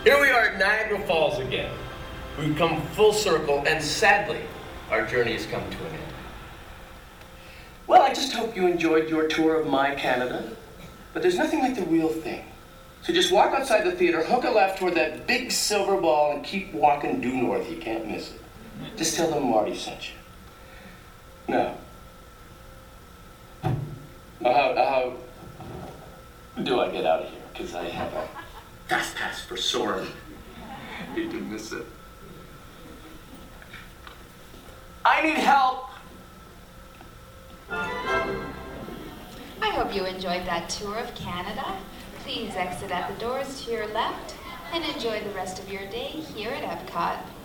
Here we are at Niagara Falls again. We've come full circle, and sadly, our journey has come to an end. Well, I just hope you enjoyed your tour of my Canada. But there's nothing like the real thing. So just walk outside the theater, hook a left toward that big silver ball, and keep walking due north. You can't miss it. Just tell them Marty sent you. Now, how do I get out of here? Because I have a fast pass for Soarin'. Hate to miss it. I need help. I hope you enjoyed that tour of Canada. Please exit at the doors to your left and enjoy the rest of your day here at Epcot.